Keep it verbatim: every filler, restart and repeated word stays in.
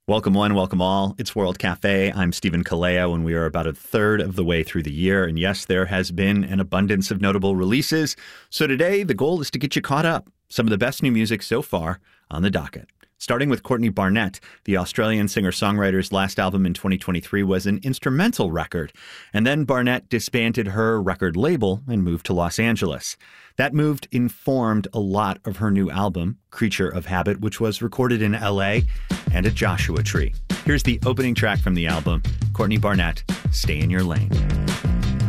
Welcome one, welcome all. It's World Cafe. I'm Stephen Kaleo, and we are about a third of the way through the year. And yes, there has been an abundance of notable releases. So today, the goal is to get you caught up. Some of the best new music so far on the docket. Starting with Courtney Barnett, the Australian singer-songwriter's last album in twenty twenty-three was an instrumental record. And then Barnett disbanded her record label and moved to Los Angeles. That move informed a lot of her new album, Creature of Habit, which was recorded in L A and at Joshua Tree. Here's the opening track from the album, Courtney Barnett, Stay in Your Lane.